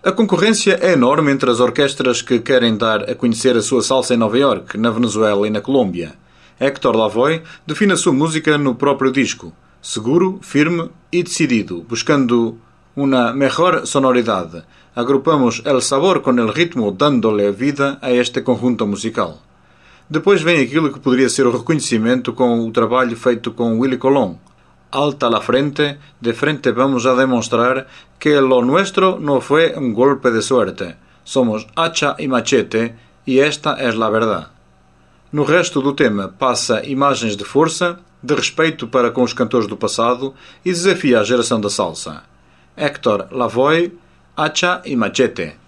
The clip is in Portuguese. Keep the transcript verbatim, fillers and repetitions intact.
A concorrência é enorme entre as orquestras que querem dar a conhecer a sua salsa em Nova Iorque, na Venezuela e na Colômbia. Héctor Lavoe define a sua música no próprio disco, seguro, firme e decidido, buscando uma mejor sonoridade. Agrupamos el sabor con el ritmo, dándole vida a este conjunto musical. Depois vem aquilo que poderia ser o reconhecimento com o trabalho feito com Willy Colón. Alta la frente, de frente vamos a demostrar que lo nuestro no fue un golpe de suerte. Somos hacha y machete e esta es la verdad. No resto do tema passa imagens de força, de respeito para com os cantores do passado e desafia a geração da salsa. Héctor Lavoe, Hacha y Machete.